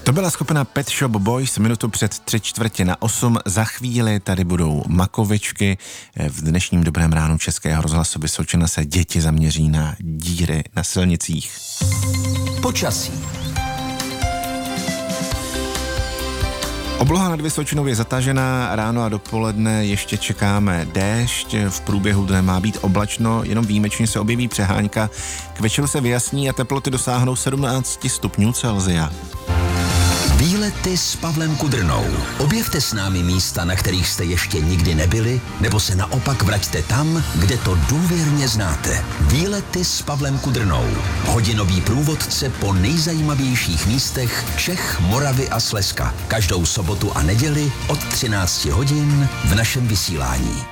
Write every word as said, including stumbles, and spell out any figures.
To byla skupina Pet Shop Boys, minutu před tři čtvrtě na osm. Za chvíli tady budou Makovičky. V dnešním Dobrém ránu Českého rozhlasu Vysočina se děti zaměří na díry na silnicích. Počasí. Obloha nad Vysočinou je zatažená, ráno a dopoledne ještě čekáme déšť, v průběhu dne má být oblačno, jenom výjimečně se objeví přehánka, k večeru se vyjasní a teploty dosáhnou sedmnáct stupňů Celsia. Výlety s Pavlem Kudrnou. Objevte s námi místa, na kterých jste ještě nikdy nebyli, nebo se naopak vraťte tam, kde to důvěrně znáte. Výlety s Pavlem Kudrnou. Hodinový průvodce po nejzajímavějších místech Čech, Moravy a Slezska. Každou sobotu a neděli od třinácti hodin v našem vysílání.